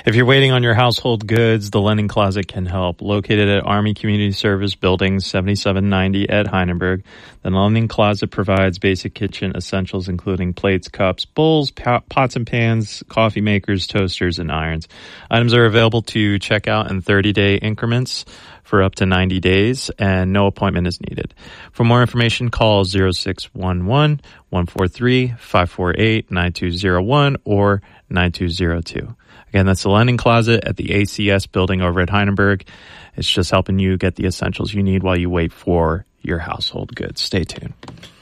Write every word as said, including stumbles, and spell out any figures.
If you're waiting on your household goods, the Lending Closet can help. Located at Army Community Service Building seventy-seven ninety at Heidelberg, the Lending Closet provides basic kitchen essentials including plates, cups, bowls, pots and pans, coffee makers, toasters, and irons. Items are available to check out in thirty-day increments for up to ninety days, and no appointment is needed. For more information, call zero six one one, one four three, five four eight, nine two zero one or nine two zero two. Again, that's the Lending Closet at the A C S building over at Heidelberg. It's just helping you get the essentials you need while you wait for your household goods. Stay tuned.